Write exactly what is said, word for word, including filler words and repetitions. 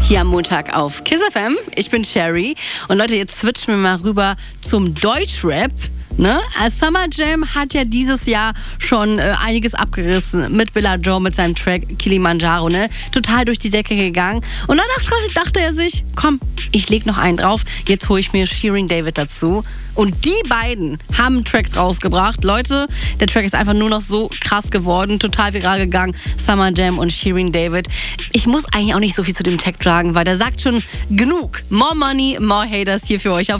hier am Montag auf Kiss F M. Ich bin Sherry. Und Leute, jetzt switchen wir mal rüber zum Deutschrap. Ne? Summer Jam hat ja dieses Jahr schon äh, einiges abgerissen mit Billa Joe, mit seinem Track Kilimanjaro, ne? Total durch die Decke gegangen. Und dann dachte, dachte er sich, komm, ich leg noch einen drauf, jetzt hole ich mir Shirin David dazu. Und die beiden haben Tracks rausgebracht. Leute, der Track ist einfach nur noch so krass geworden, total viral gegangen. Summer Jam und Shirin David. Ich muss eigentlich auch nicht so viel zu dem Track sagen, weil der sagt schon genug. More Money, More Haters hier für euch auf